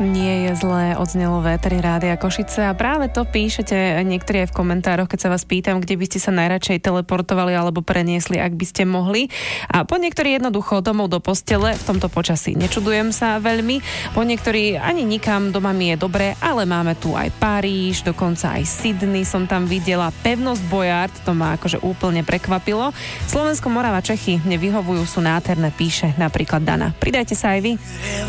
Nie je zlé, odznelo Vétry Rádia Košice a práve to píšete niektorí aj v komentároch, keď sa vás pýtam, kde by ste sa najradšej teleportovali alebo preniesli, ak by ste mohli. A po niektorí jednoducho domov do postele, v tomto počasí nečudujem sa veľmi, po niektorí ani nikam, doma mi je dobre, ale máme tu aj Paríž, dokonca aj Sydney som tam videla, pevnosť Bojard, to ma akože úplne prekvapilo. Slovensko, Morava, Čechy mne vyhovujú, sú nádherné, píše napríklad Dana. Pridajte sa aj vy.